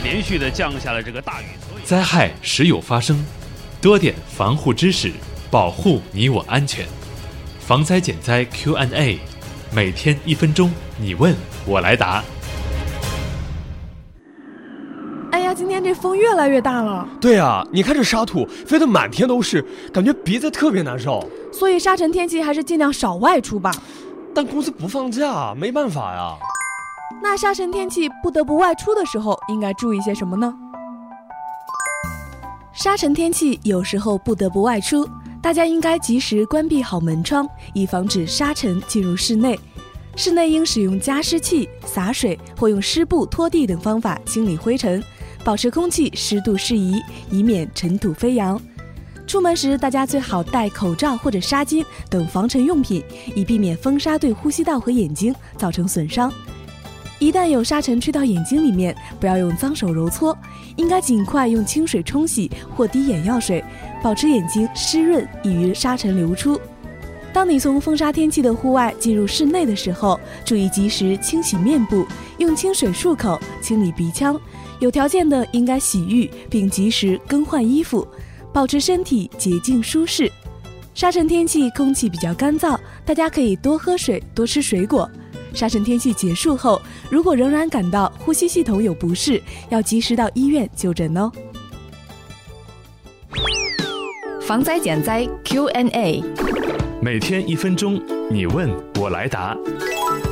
连续的降下了这个大雨， 灾害时有发生，多点防护知识，保护你我安全。防灾减灾 Q&A， 每天1分钟，你问我来答。 哎呀，今天这风越来越大了。 对啊，你看这沙土飞得满天都是，感觉鼻子特别难受。 所以沙尘天气还是尽量少外出吧。 但公司不放假，没办法呀。 那沙尘天气不得不外出的时候，应该注意些什么呢？沙尘天气有时候不得不外出，大家应该及时关闭好门窗，以防止沙尘进入室内。室内应使用加湿器、洒水或用湿布拖地等方法清理灰尘，保持空气湿度适宜，以免尘土飞扬。出门时，大家最好戴口罩或者纱巾等防尘用品，以避免风沙对呼吸道和眼睛造成损伤。一旦有沙尘吹到眼睛里面，不要用脏手揉搓，应该尽快用清水冲洗或滴眼药水，保持眼睛湿润，易于沙尘流出。当你从风沙天气的户外进入室内的时候，注意及时清洗面部，用清水漱口，清理鼻腔。有条件的应该洗浴，并及时更换衣服，保持身体洁净舒适。沙尘天气空气比较干燥，大家可以多喝水，多吃水果。沙尘天气结束后，如果仍然感到呼吸系统有不适，要及时到医院就诊哦。 防灾减灾 Q&A， 每天1分钟，你问我来答。